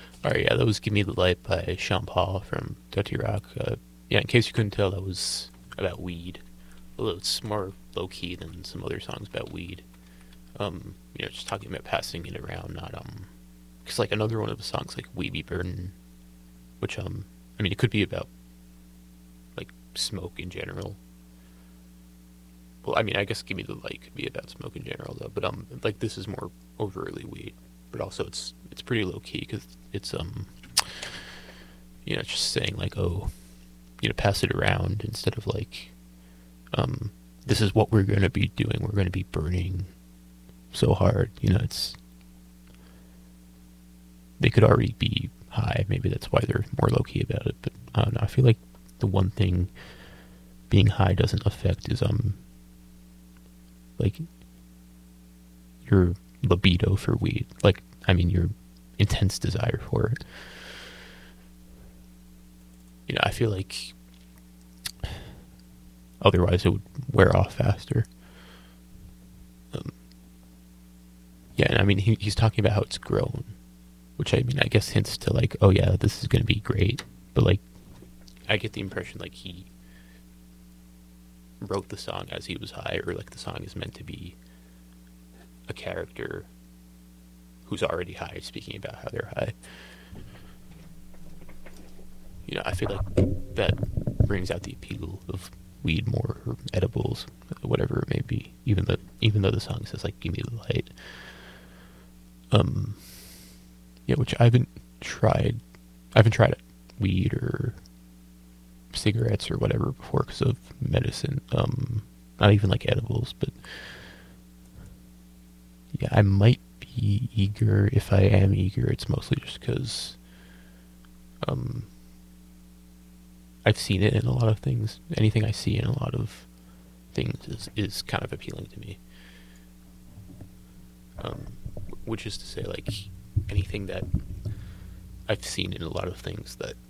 Alright, yeah, that was Give Me the Light by Sean Paul from Dirty Rock. Yeah, in case you couldn't tell, that was about weed. Although it's more low key than some other songs about weed. Just talking about passing it around, not because like another one of the songs like "We Be Burning," which I mean, it could be about like smoke in general. Well, I mean, I guess "Give Me the Light" could be about smoke in general though, but like this is more overtly weed, but also it's pretty low key because it's it's just saying like, oh, pass it around instead of like, this is what we're gonna be doing. We're gonna be burning so hard. It's they could already be high. Maybe that's why they're more low key about it. But I don't know. I feel like the one thing being high doesn't affect is like your libido for weed. Like I mean your intense desire for it. I feel like otherwise it would wear off faster. Um, yeah, and I mean he's talking about how it's grown, which I mean I guess hints to like, oh yeah, this is gonna be great. But like I get the impression like he wrote the song as he was high, or like the song is meant to be a character who's already high speaking about how they're high. I feel like that brings out the appeal of weed more, or edibles, whatever it may be. Even though the song says like "Give me the light," yeah, which tried. I haven't tried weed or cigarettes or whatever before because of medicine. Not even like edibles, but yeah, I might be eager. If I am eager, it's mostly just because um, I've seen it in a lot of things. Anything I see in a lot of things is kind of appealing to me. Which is to say, like anything that I've seen in a lot of things that